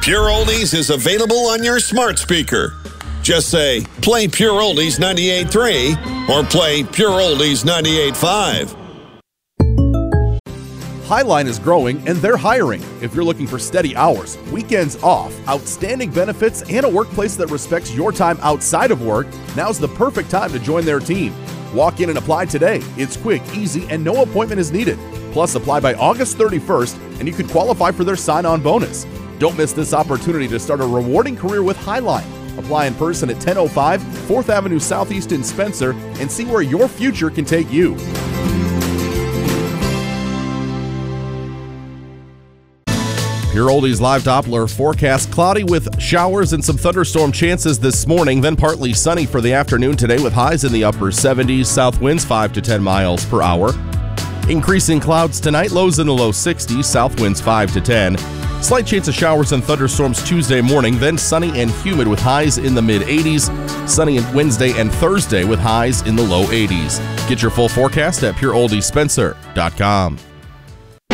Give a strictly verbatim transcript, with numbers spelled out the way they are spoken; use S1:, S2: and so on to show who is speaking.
S1: Pure Oldies is available on your smart speaker. Just say, play Pure Oldies ninety-eight point three or play Pure Oldies ninety-eight point five.
S2: Highline is growing and they're hiring. If you're looking for steady hours, weekends off, outstanding benefits, and a workplace that respects your time outside of work, now's the perfect time to join their team. Walk in and apply today. It's quick, easy, and no appointment is needed. Plus, apply by August thirty-first and you could qualify for their sign-on bonus. Don't miss this opportunity to start a rewarding career with Highline. Apply in person at ten oh five fourth Avenue Southeast in Spencer and see where your future can take you. Pure Oldies Live Doppler forecast: cloudy with showers and some thunderstorm chances this morning, then partly sunny for the afternoon today with highs in the upper seventies, south winds five to ten miles per hour. Increasing clouds tonight, lows in the low sixties, south winds five to ten. Slight chance of showers and thunderstorms Tuesday morning, then sunny and humid with highs in the mid eighties. Sunny Wednesday and Thursday with highs in the low eighties. Get your full forecast at pure oldies spencer dot com.